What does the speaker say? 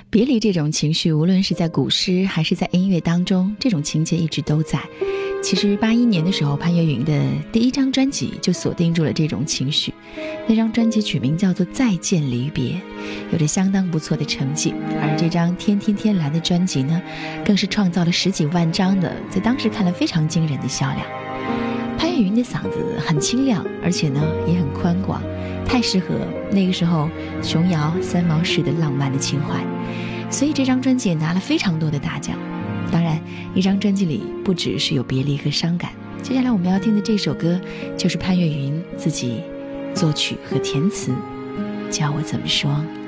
别离这种情绪，无论是在古诗还是在音乐当中，这种情节一直都在。其实81年的时候，潘越云的第一张专辑就锁定住了这种情绪。那张专辑取名叫做《再见离别》，有着相当不错的成绩。而这张《天天天蓝》的专辑呢，更是创造了10几万张的，在当时看了非常惊人的销量。潘越云的嗓子很清亮，而且呢也很宽广，太适合那个时候琼瑶三毛式的浪漫的情怀，所以这张专辑也拿了非常多的大奖。当然，一张专辑里不只是有别离和伤感。接下来我们要听的这首歌，就是潘越云自己作曲和填词，教我怎么说。